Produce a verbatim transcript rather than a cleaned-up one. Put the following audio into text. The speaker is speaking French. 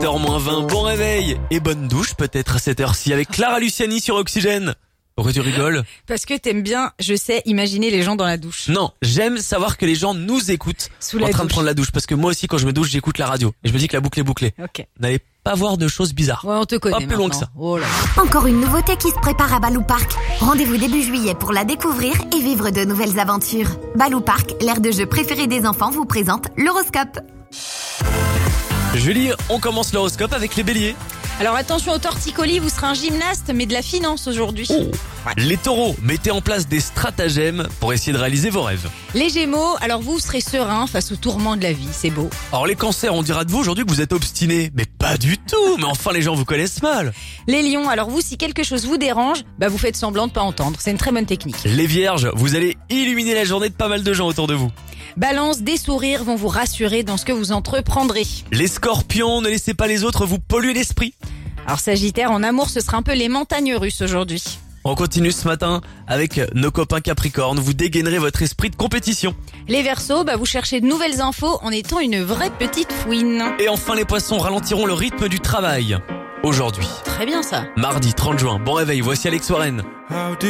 sept heures moins vingt, bon réveil et bonne douche peut-être à cette heure-ci avec Clara Luciani sur Oxygène. Pourquoi tu rigoles? Parce que t'aimes bien, je sais, imaginer les gens dans la douche. Non, j'aime savoir que les gens nous écoutent Sous en la train douche. de prendre la douche. Parce que moi aussi quand je me douche j'écoute la radio. Et je me dis que la boucle est bouclée. Ok. N'allez pas voir de choses bizarres. Ouais, on te connaît Pas plus loin que maintenant. ça. Oh là. Encore une nouveauté qui se prépare à Balou Park. Rendez-vous début juillet pour la découvrir et vivre de nouvelles aventures. Balou Park, l'aire de jeu préférée des enfants, vous présente l'horoscope. Julie, on commence l'horoscope avec les béliers. Alors attention aux torticolis, vous serez un gymnaste, mais de la finance aujourd'hui. Oh. Les taureaux, mettez en place des stratagèmes pour essayer de réaliser vos rêves. Les gémeaux, alors vous serez serein face aux tourments de la vie, c'est beau. Alors les cancers, on dira de vous aujourd'hui que vous êtes obstinés. Mais pas du tout, mais enfin les gens vous connaissent mal. Les lions, alors vous, si quelque chose vous dérange, bah vous faites semblant de pas entendre. C'est une très bonne technique. Les vierges, vous allez illuminer la journée de pas mal de gens autour de vous. Balance, des sourires vont vous rassurer dans ce que vous entreprendrez. Les scorpions, ne laissez pas les autres vous polluer l'esprit. Alors Sagittaire, en amour, ce sera un peu les montagnes russes aujourd'hui. On continue ce matin avec nos copains Capricorne. Vous dégainerez votre esprit de compétition. Les Verseaux, bah vous cherchez de nouvelles infos en étant une vraie petite fouine. Et enfin les poissons ralentiront le rythme du travail. Aujourd'hui, Très bien ça. mardi trente juin, bon réveil, voici Alex Warren.